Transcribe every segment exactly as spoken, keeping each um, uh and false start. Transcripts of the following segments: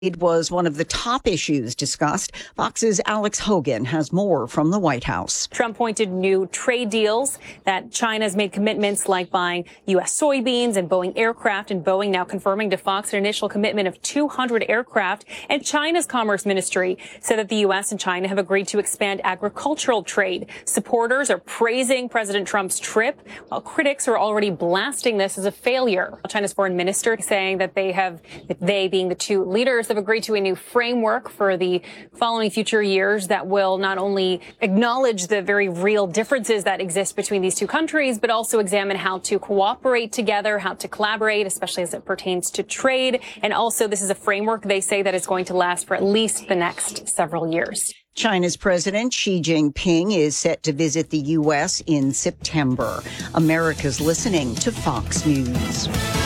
It was one of the top issues discussed. Fox's Alex Hogan has more from the White House. Trump pointed new trade deals that China's made commitments like buying U S soybeans and Boeing aircraft, and Boeing now confirming to Fox an initial commitment of two hundred aircraft. And China's Commerce Ministry said that the U S and China have agreed to expand agricultural trade. Supporters are praising President Trump's trip, while critics are already blasting this as a failure. China's foreign minister saying that they have, they being the two leaders, have agreed to a new framework for the following future years that will not only acknowledge the very real differences that exist between these two countries, but also examine how to cooperate together, how to collaborate, especially as it pertains to trade. And also, this is a framework they say that is going to last for at least the next several years. China's President Xi Jinping is set to visit the U S in September. America's listening to Fox News.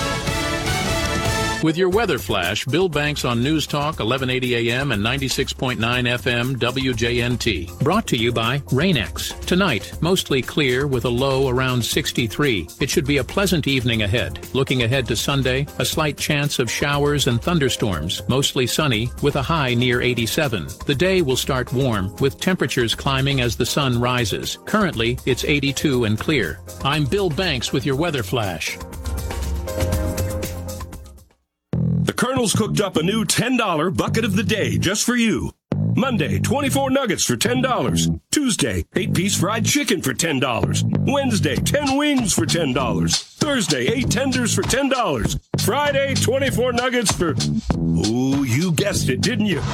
With your weather flash, Bill Banks on News Talk, eleven eighty A M and ninety-six point nine F M W J N T. Brought to you by Rain-X. Tonight, mostly clear with a low around sixty-three. It should be a pleasant evening ahead. Looking ahead to Sunday, a slight chance of showers and thunderstorms. Mostly sunny with a high near eighty-seven. The day will start warm with temperatures climbing as the sun rises. Currently, it's eighty-two and clear. I'm Bill Banks with your weather flash. The Colonel's cooked up a new ten dollar bucket of the day just for you. Monday, twenty-four nuggets for ten dollars. Tuesday, eight piece fried chicken for ten dollars. Wednesday, ten wings for ten dollars. Thursday, eight tenders for ten dollars. Friday, twenty-four nuggets for... Ooh, you guessed it, didn't you?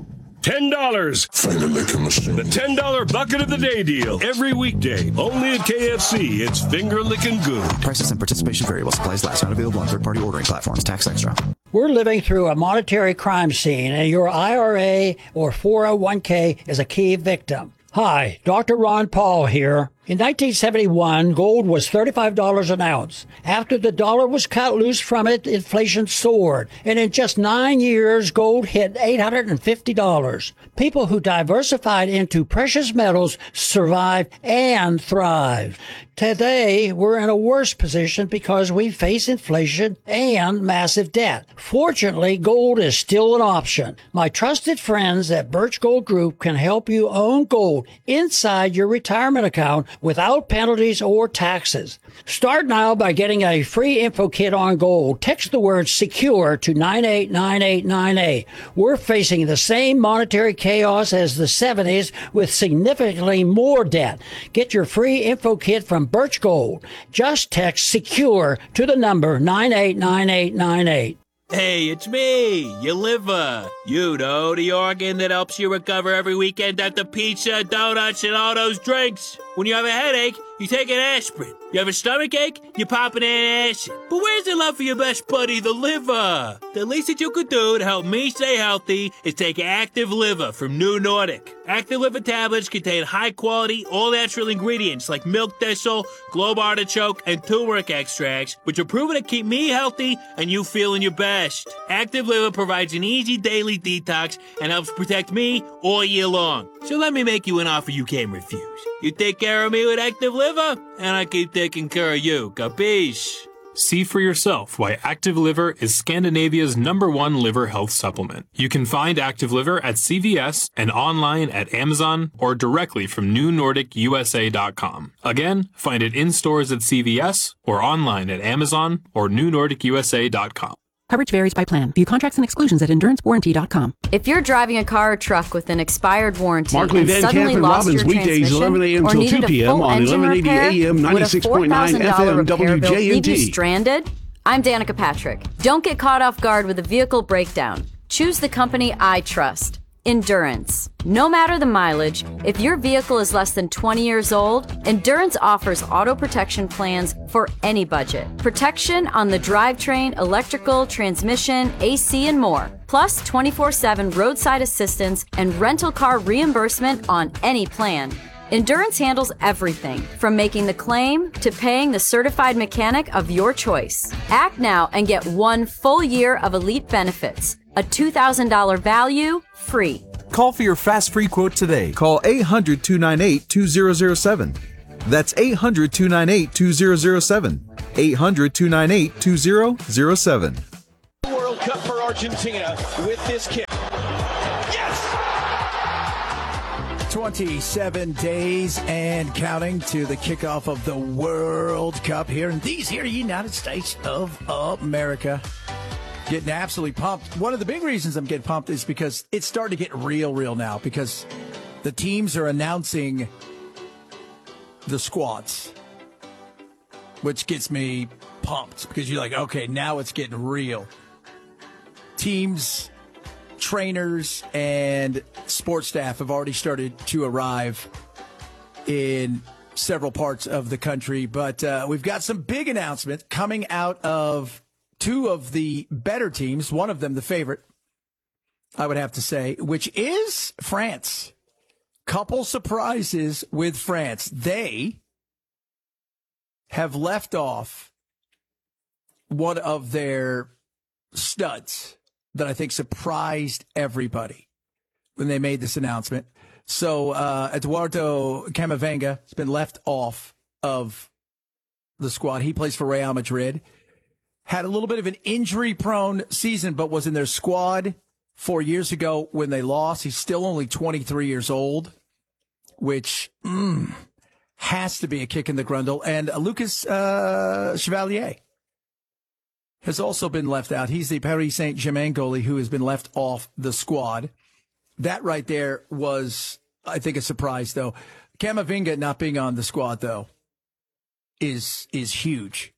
ten dollars. Finger licking machine. The ten dollar bucket of the day deal. Every weekday. Only at K F C. It's finger licking good. Prices and participation vary while supplies last. Not available on third-party ordering platforms. Tax extra. We're living through a monetary crime scene, and your I R A or four oh one k is a key victim. Hi, Doctor Ron Paul here. In nineteen seventy-one, gold was thirty-five dollars an ounce. After the dollar was cut loose from it, inflation soared. And in just nine years, gold hit eight hundred fifty dollars. People who diversified into precious metals survived and thrived. Today, we're in a worse position because we face inflation and massive debt. Fortunately, gold is still an option. My trusted friends at Birch Gold Group can help you own gold inside your retirement account without penalties or taxes. Start now by getting a free info kit on gold. Text the word SECURE to nine eight nine eight nine eight. We're facing the same monetary chaos as the seventies with significantly more debt. Get your free info kit from Birch Gold. Just text SECURE to the number nine eight nine eight nine eight. Hey, it's me, your liver. You know, the organ that helps you recover every weekend after pizza, donuts, and all those drinks. When you have a headache, you take an aspirin. You have a stomach ache, you pop an antacid. But where's the love for your best buddy, the liver? The least that you could do to help me stay healthy is take Active Liver from New Nordic. Active Liver tablets contain high-quality, all-natural ingredients like milk thistle, globe artichoke, and turmeric extracts, which are proven to keep me healthy and you feeling your best. Active Liver provides an easy daily detox and helps protect me all year long. So let me make you an offer you can't refuse. You take care of me with Active Liver, and I keep taking care of you. Capiche? See for yourself why Active Liver is Scandinavia's number one liver health supplement. You can find Active Liver at C V S and online at Amazon or directly from new nordic U S A dot com. Again, find it in stores at C V S or online at Amazon or new nordic U S A dot com. Coverage varies by plan. View contracts and exclusions at endurance warranty dot com. If you're driving a car or truck with an expired warranty Markley, and Van suddenly Camp and lost Robbins, your weekdays, eleven a m or till needed two p m a full on engine eleven eighty repair, A M, ninety-six point nine F M W J N T. Leave you stranded? I'm Danica Patrick. Don't get caught off guard with a vehicle breakdown. Choose the company I trust. Endurance. No matter the mileage, if your vehicle is less than twenty years old, Endurance offers auto protection plans for any budget. Protection on the drivetrain, electrical, transmission, A C, and more. Plus twenty-four seven roadside assistance and rental car reimbursement on any plan. Endurance handles everything from making the claim to paying the certified mechanic of your choice. Act now and get one full year of elite benefits. A two thousand dollars value, free. Call for your fast free quote today. Call eight hundred, two nine eight, two zero zero seven. That's eight hundred, two nine eight, two zero zero seven. eight hundred, two nine eight, two zero zero seven. World Cup for Argentina with this kick. Yes! twenty-seven days and counting to the kickoff of the World Cup here in these here United States of America. Getting absolutely pumped. One of the big reasons I'm getting pumped is because it's starting to get real, real now because the teams are announcing the squads, which gets me pumped because you're like, okay, now it's getting real. Teams, trainers, and sports staff have already started to arrive in several parts of the country, but uh, we've got some big announcements coming out of two of the better teams, one of them the favorite, I would have to say, which is France. Couple surprises with France. They have left off one of their studs that I think surprised everybody when they made this announcement. So uh, Eduardo Camavinga has been left off of the squad. He plays for Real Madrid. Had a little bit of an injury-prone season, but was in their squad four years ago when they lost. He's still only twenty-three years old, which mm, has to be a kick in the grundle. And uh, Lucas uh, Chevalier has also been left out. He's the Paris Saint-Germain goalie who has been left off the squad. That right there was, I think, a surprise, though. Camavinga not being on the squad, though, is is huge.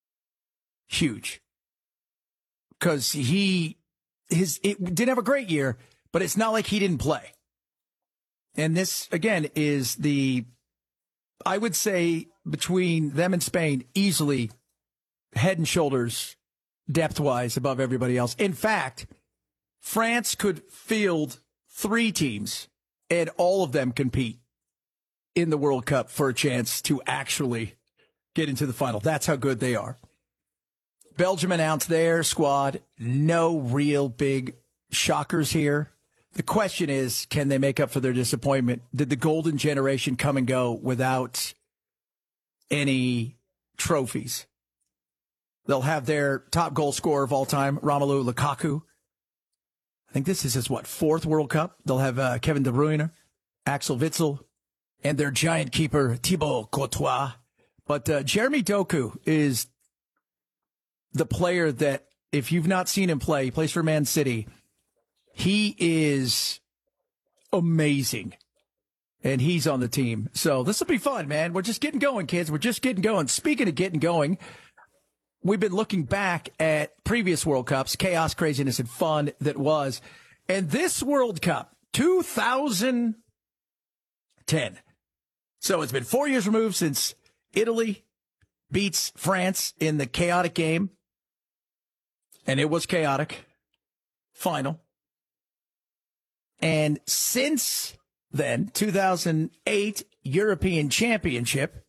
Huge. Because he his it didn't have a great year, but it's not like he didn't play. And this, again, is the, I would say, between them and Spain, easily head and shoulders, depth-wise, above everybody else. In fact, France could field three teams, and all of them compete in the World Cup for a chance to actually get into the final. That's how good they are. Belgium announced their squad. No real big shockers here. The question is, can they make up for their disappointment? Did the golden generation come and go without any trophies? They'll have their top goal scorer of all time, Romelu Lukaku. I think this is his, what, fourth World Cup? They'll have uh, Kevin De Bruyne, Axel Witsel, and their giant keeper, Thibaut Courtois. But uh, Jeremy Doku is the player that, if you've not seen him play, he plays for Man City. He is amazing. And he's on the team. So this will be fun, man. We're just getting going, kids. We're just getting going. Speaking of getting going, we've been looking back at previous World Cups, chaos, craziness, and fun that was. And this World Cup, two thousand ten. So it's been four years removed since Italy beats France in the chaotic game. And it was chaotic. Final. And since then, two thousand eight European Championship,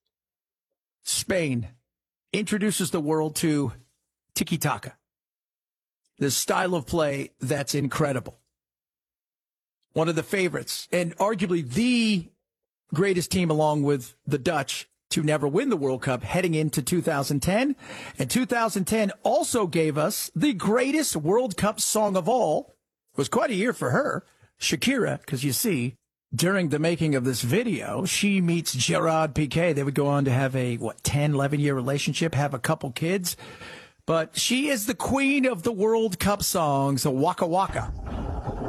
Spain introduces the world to tiki-taka, the style of play that's incredible. One of the favorites, and arguably the greatest team along with the Dutch to never win the World Cup heading into two thousand ten. And two thousand ten also gave us the greatest World Cup song of all. It was quite a year for her, Shakira, because you see, during the making of this video, she meets Gerard Piqué. They would go on to have a, what, ten, eleven-year relationship, have a couple kids. But she is the queen of the World Cup songs, Waka Waka.